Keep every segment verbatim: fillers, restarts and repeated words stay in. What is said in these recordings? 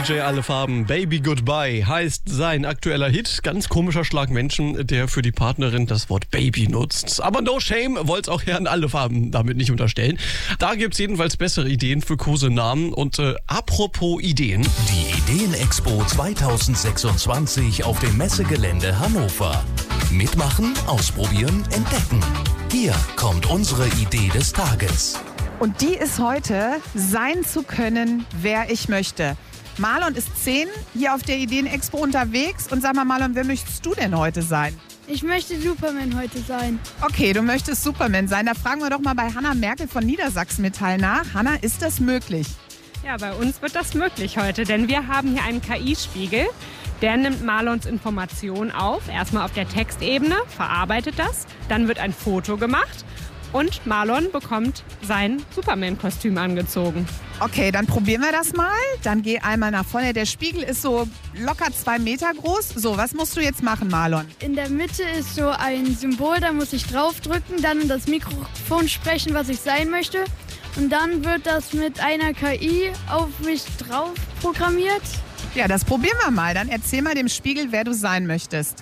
J Alle Farben, Baby Goodbye heißt sein aktueller Hit. Ganz komischer Schlag Menschen, der für die Partnerin das Wort Baby nutzt. Aber no shame, wollte auch Herrn Alle Farben damit nicht unterstellen. Da gibt's jedenfalls bessere Ideen für Kosenamen. Und äh, apropos Ideen. Die Ideen-Expo zweitausendsechsundzwanzig auf dem Messegelände Hannover. Mitmachen, ausprobieren, entdecken. Hier kommt unsere Idee des Tages. Und die ist heute, sein zu können, wer ich möchte. Marlon ist zehn, hier auf der Ideen-Expo unterwegs. Und sag mal, Marlon, wer möchtest du denn heute sein? Ich möchte Superman heute sein. Okay, du möchtest Superman sein. Da fragen wir doch mal bei Hanna Merkel von Niedersachsen-Metall nach. Hanna, ist das möglich? Ja, bei uns wird das möglich heute, denn wir haben hier einen K I-Spiegel. Der nimmt Marlons Informationen auf, erstmal auf der Textebene, verarbeitet das, dann wird ein Foto gemacht und Marlon bekommt sein Superman-Kostüm angezogen. Okay, dann probieren wir das mal. Dann geh einmal nach vorne. Der Spiegel ist so locker zwei Meter groß. So, was musst du jetzt machen, Marlon? In der Mitte ist so ein Symbol, da muss ich draufdrücken, dann in das Mikrofon sprechen, was ich sein möchte. Und dann wird das mit einer K I auf mich drauf programmiert. Ja, das probieren wir mal. Dann erzähl mal dem Spiegel, wer du sein möchtest.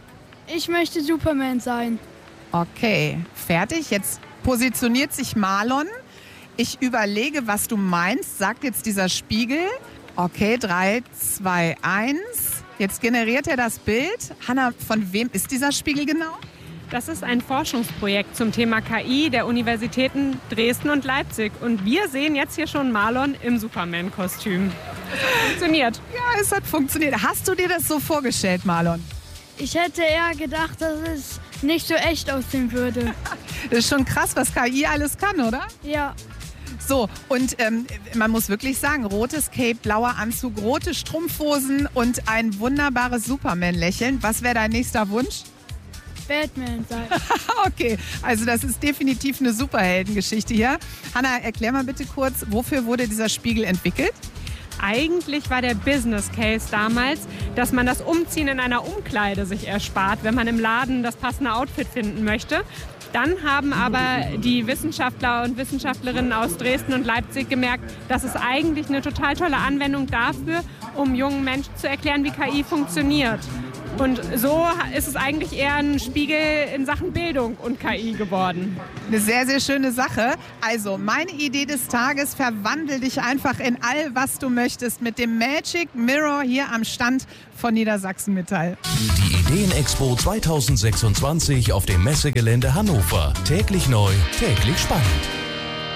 Ich möchte Superman sein. Okay, fertig. Jetzt positioniert sich Marlon. Ich überlege, was du meinst, sagt jetzt dieser Spiegel. Okay, drei, zwei, eins. Jetzt generiert er das Bild. Hanna, von wem ist dieser Spiegel genau? Das ist ein Forschungsprojekt zum Thema K I der Universitäten Dresden und Leipzig. Und wir sehen jetzt hier schon Marlon im Superman-Kostüm. Das hat funktioniert. Ja, es hat funktioniert. Hast du dir das so vorgestellt, Marlon? Ich hätte eher gedacht, dass es nicht so echt aussehen würde. Das ist schon krass, was K I alles kann, oder? Ja. So, und ähm, man muss wirklich sagen, rotes Cape, blauer Anzug, rote Strumpfhosen und ein wunderbares Superman-Lächeln. Was wäre dein nächster Wunsch? Batman sein. Okay, also das ist definitiv eine Superheldengeschichte hier. Hanna, erklär mal bitte kurz, wofür wurde dieser Spiegel entwickelt? Eigentlich war der Business Case damals, dass man das Umziehen in einer Umkleide sich erspart, wenn man im Laden das passende Outfit finden möchte. Dann haben aber die Wissenschaftler und Wissenschaftlerinnen aus Dresden und Leipzig gemerkt, das ist eigentlich eine total tolle Anwendung dafür, um jungen Menschen zu erklären, wie K I funktioniert. Und so ist es eigentlich eher ein Spiegel in Sachen Bildung und K I geworden. Eine sehr, sehr schöne Sache. Also, meine Idee des Tages, verwandel dich einfach in all, was du möchtest mit dem Magic Mirror hier am Stand von Niedersachsen-Metall. Die Ideen-Expo zweitausendsechsundzwanzig auf dem Messegelände Hannover. Täglich neu, täglich spannend.